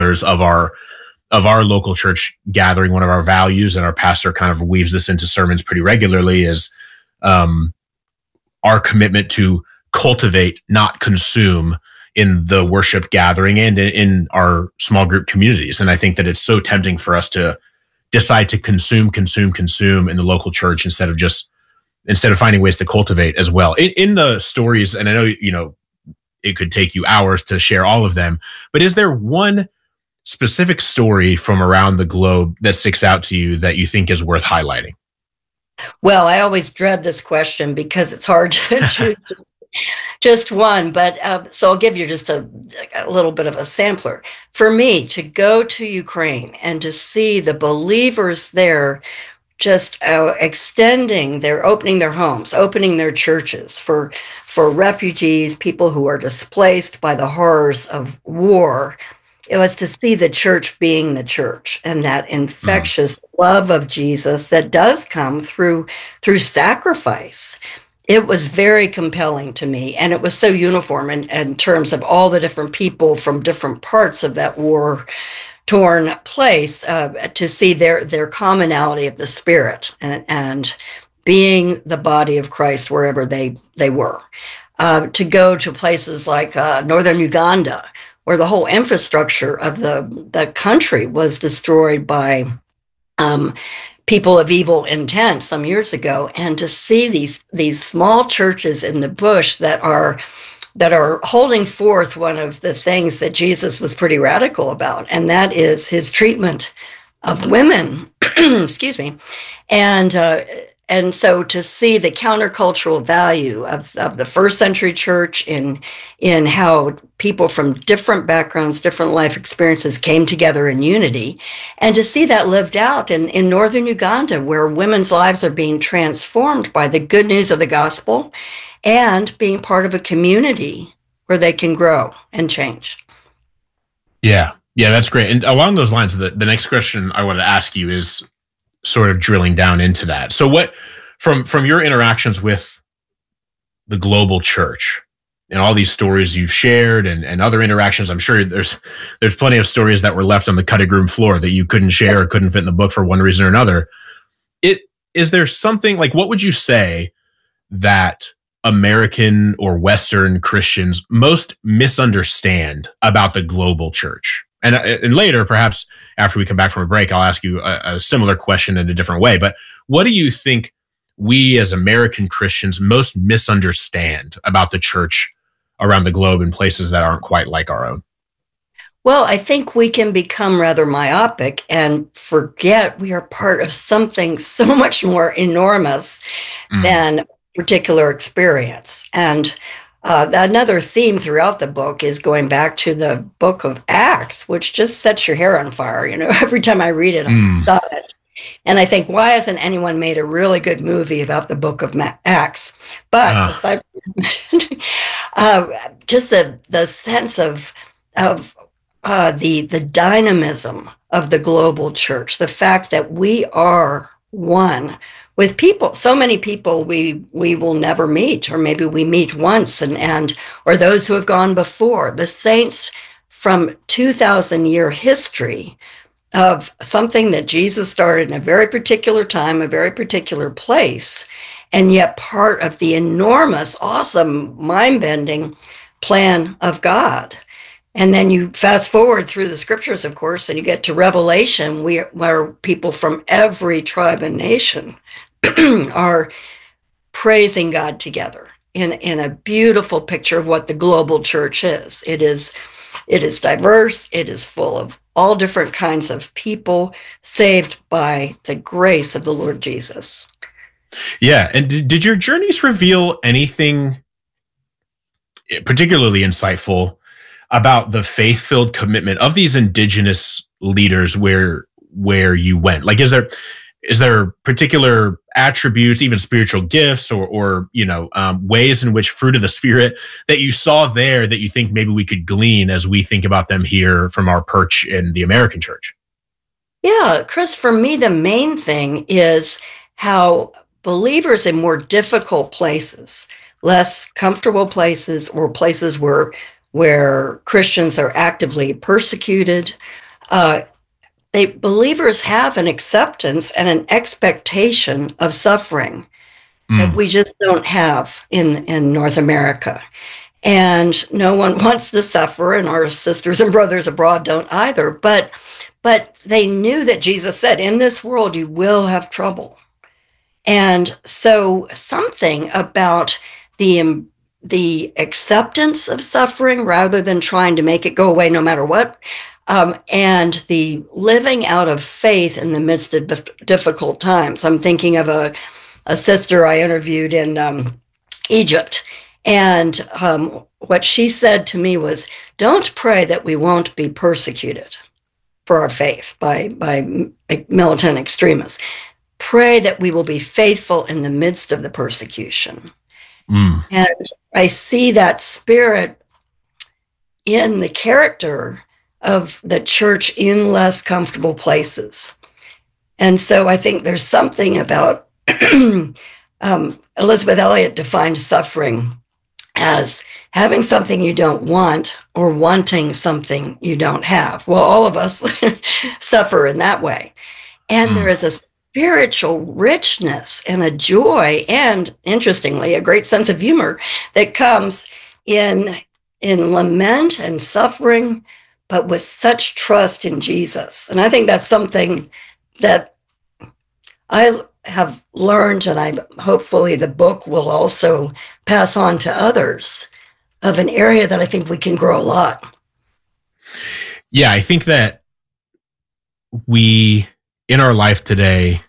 of our local church gathering. One of our values, and our pastor kind of weaves this into sermons pretty regularly, is our commitment to cultivate, not consume, in the worship gathering and in our small group communities. And I think that it's so tempting for us to decide to consume in the local church instead of finding ways to cultivate as well. In the stories, and I know, it could take you hours to share all of them, but is there one specific story from around the globe that sticks out to you that you think is worth highlighting? Well, I always dread this question because it's hard to choose just one, but so I'll give you just a little bit of a sampler. For me, to go to Ukraine and to see the believers there just opening their homes, opening their churches for refugees, people who are displaced by the horrors of war. It was to see the church being the church, and that infectious love of Jesus that does come through sacrifice. It was very compelling to me, and it was so uniform in terms of all the different people from different parts of that war-torn place, to see their commonality of the Spirit and being the body of Christ wherever they were. To go to places like northern Uganda, where the whole infrastructure of the country was destroyed by people of evil intent some years ago, and to see these small churches in the bush that are holding forth one of the things that Jesus was pretty radical about, and that is his treatment of women. Excuse me. And so to see the countercultural value of the first century church in how people from different backgrounds, different life experiences came together in unity, and to see that lived out in northern Uganda, where women's lives are being transformed by the good news of the gospel and being part of a community where they can grow and change. Yeah, that's great. And along those lines, the next question I wanted to ask you is sort of drilling down into that. So what, from your interactions with the global church and all these stories you've shared and other interactions, I'm sure there's plenty of stories that were left on the cutting room floor that you couldn't share or couldn't fit in the book for one reason or another. Is there something, like, what would you say that American or Western Christians most misunderstand about the global church? And later, perhaps after we come back from a break, I'll ask you a similar question in a different way. But what do you think we as American Christians most misunderstand about the church around the globe in places that aren't quite like our own? Well, I think we can become rather myopic and forget we are part of something so much more enormous than a particular experience. And another theme throughout the book is going back to the book of Acts, which just sets your hair on fire. Every time I read it, I stop it. And I think, why hasn't anyone made a really good movie about the book of Acts? But aside from just the sense of the dynamism of the global church, the fact that we are one with people, so many people we will never meet, or maybe we meet once, or those who have gone before, the saints from 2,000-year history of something that Jesus started in a very particular time, a very particular place, and yet part of the enormous, awesome, mind-bending plan of God. And then you fast forward through the scriptures, of course, and you get to Revelation, where people from every tribe and nation are praising God together in a beautiful picture of what the global church is. It is diverse. It is full of all different kinds of people saved by the grace of the Lord Jesus. Yeah. And did your journeys reveal anything particularly insightful about the faith-filled commitment of these indigenous leaders where you went? Like, is there particular attributes, even spiritual gifts or ways in which fruit of the Spirit that you saw there that you think maybe we could glean as we think about them here from our perch in the American church? Yeah, Chris, for me, the main thing is how believers in more difficult places, less comfortable places, or places where where Christians are actively persecuted. Believers have an acceptance and an expectation of suffering that we just don't have in North America. And no one wants to suffer, and our sisters and brothers abroad don't either. But they knew that Jesus said, in this world you will have trouble. And so something about the acceptance of suffering rather than trying to make it go away no matter what, and the living out of faith in the midst of difficult times. I'm thinking of a sister I interviewed in Egypt, and what she said to me was, don't pray that we won't be persecuted for our faith by militant extremists. Pray that we will be faithful in the midst of the persecution. And I see that spirit in the character of the church in less comfortable places. And so I think there's something about Elizabeth Elliot defined suffering as having something you don't want or wanting something you don't have. Well, all of us suffer in that way. And there is a spiritual richness and a joy and, interestingly, a great sense of humor that comes in lament and suffering, but with such trust in Jesus. And I think that's something that I have learned, and hopefully the book will also pass on to others, of an area that I think we can grow a lot. Yeah, I think that we, in our life today,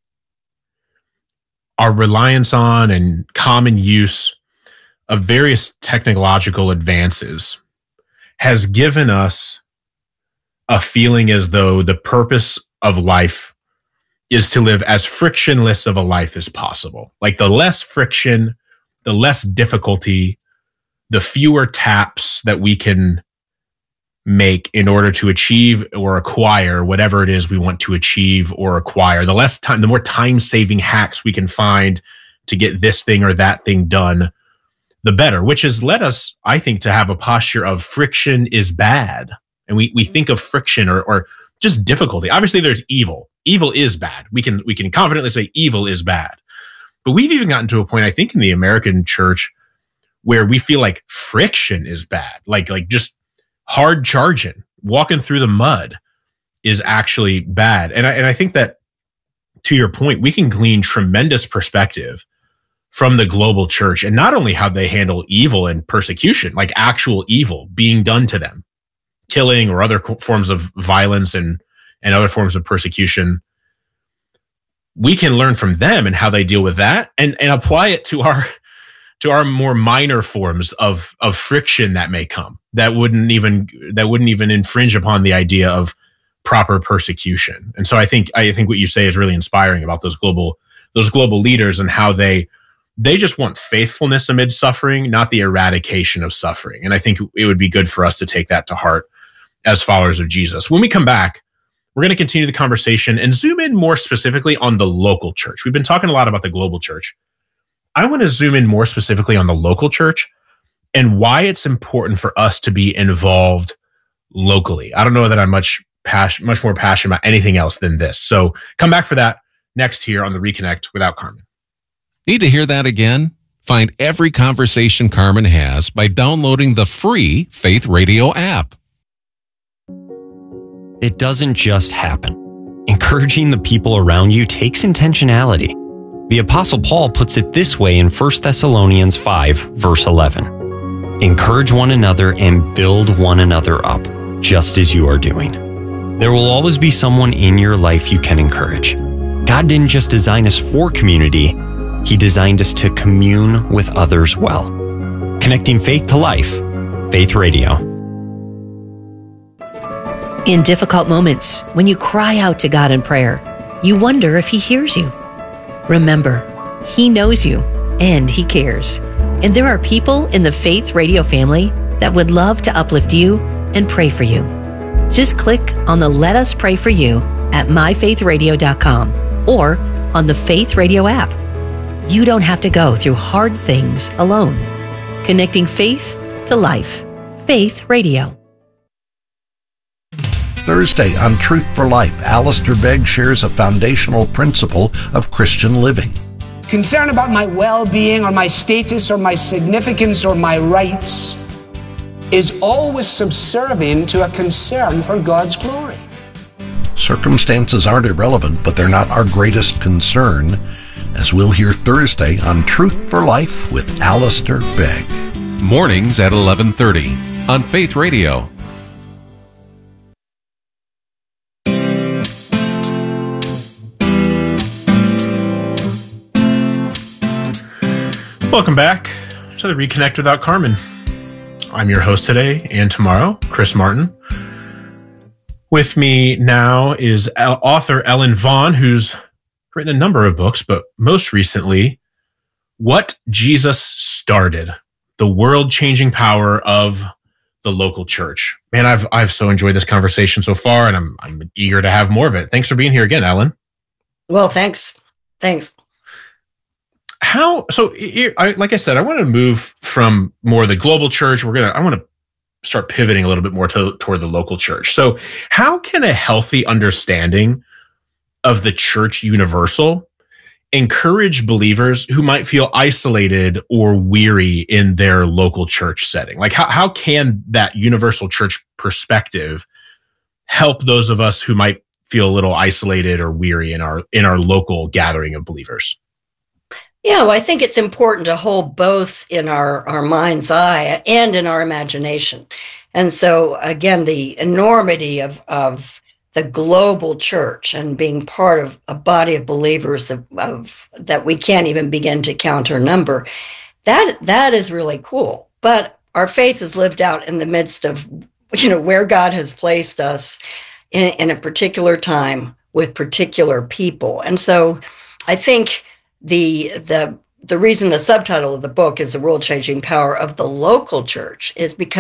our reliance on and common use of various technological advances has given us a feeling as though the purpose of life is to live as frictionless of a life as possible. Like the less friction, the less difficulty, the fewer taps that we can make in order to achieve or acquire whatever it is we want to achieve or acquire. The less time, the more time-saving hacks we can find to get this thing or that thing done, the better, which has led us, I think, to have a posture of friction is bad. And we think of friction or just difficulty. Obviously, there's evil. Evil is bad. We can confidently say evil is bad. But we've even gotten to a point, I think, in the American church where we feel like friction is bad. Like just hard charging, walking through the mud is actually bad. And I think that, to your point, we can glean tremendous perspective from the global church, and not only how they handle evil and persecution, like actual evil being done to them, killing or other forms of violence and other forms of persecution. We can learn from them and how they deal with that and apply it to our more minor forms of friction that may come that wouldn't even infringe upon the idea of proper persecution. And so I think what you say is really inspiring about those global leaders and how they just want faithfulness amid suffering, not the eradication of suffering. And I think it would be good for us to take that to heart as followers of Jesus. When we come back, we're going to continue the conversation and zoom in more specifically on the local church. We've been talking a lot about the global church. I want to zoom in more specifically on the local church and why it's important for us to be involved locally. I don't know that I'm much more passionate about anything else than this. So come back for that next here on the Reconnect Without Carmen. Need to hear that again? Find every conversation Carmen has by downloading the free Faith Radio app. It doesn't just happen. Encouraging the people around you takes intentionality. The Apostle Paul puts it this way in 1 Thessalonians 5, verse 11. Encourage one another and build one another up, just as you are doing. There will always be someone in your life you can encourage. God didn't just design us for community, He designed us to commune with others well. Connecting faith to life, Faith Radio. In difficult moments, when you cry out to God in prayer, you wonder if He hears you. Remember, He knows you and He cares. And there are people in the Faith Radio family that would love to uplift you and pray for you. Just click on the Let Us Pray For You at myfaithradio.com or on the Faith Radio app. You don't have to go through hard things alone. Connecting faith to life. Faith Radio. Thursday on Truth for Life, Alistair Begg shares a foundational principle of Christian living. Concern about my well-being or my status or my significance or my rights is always subservient to a concern for God's glory. Circumstances aren't irrelevant, but they're not our greatest concern, as we'll hear Thursday on Truth for Life with Alistair Begg. Mornings at 11:30 on Faith Radio. Welcome back to the Reconnect Without Carmen. I'm your host today and tomorrow, Chris Martin. With me now is author Ellen Vaughn, who's written a number of books, but most recently, What Jesus Started, the world-changing power of the local church. Man, I've so enjoyed this conversation so far, and I'm eager to have more of it. Thanks for being here again, Ellen. Well, thanks. Like I said, I want to move from more the global church. I want to start pivoting a little bit more toward the local church. So how can a healthy understanding of the church universal encourage believers who might feel isolated or weary in their local church setting? Like how can that universal church perspective help those of us who might feel a little isolated or weary in our local gathering of believers? Yeah, well, I think it's important to hold both in our mind's eye and in our imagination. And so, again, the enormity of the global church and being part of a body of believers of that we can't even begin to count or number, that is really cool. But our faith is lived out in the midst of, where God has placed us in a particular time with particular people. And so I think the reason the subtitle of the book is The World Changing Power of the Local Church is because